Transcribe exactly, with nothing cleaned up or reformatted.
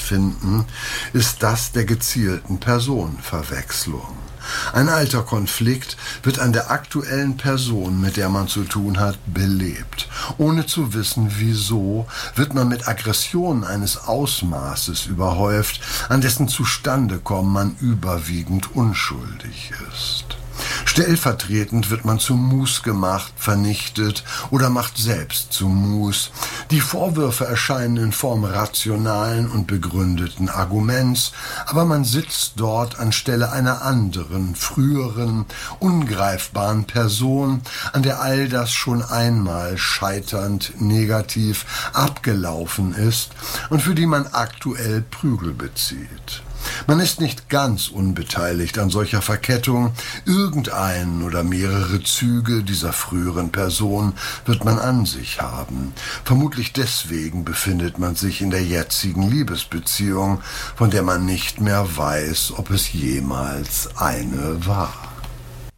stattfinden, ist das der gezielten Personenverwechslung. Ein alter Konflikt wird an der aktuellen Person, mit der man zu tun hat, belebt. Ohne zu wissen, wieso, wird man mit Aggressionen eines Ausmaßes überhäuft, an dessen Zustandekommen man überwiegend unschuldig ist. Stellvertretend wird man zum Mus gemacht, vernichtet oder macht selbst zum Mus. Die Vorwürfe erscheinen in Form rationalen und begründeten Arguments, aber man sitzt dort anstelle einer anderen, früheren, ungreifbaren Person, an der all das schon einmal scheiternd negativ abgelaufen ist und für die man aktuell Prügel bezieht. Man ist nicht ganz unbeteiligt an solcher Verkettung. Irgendeinen oder mehrere Züge dieser früheren Person wird man an sich haben. Vermutlich deswegen befindet man sich in der jetzigen Liebesbeziehung, von der man nicht mehr weiß, ob es jemals eine war.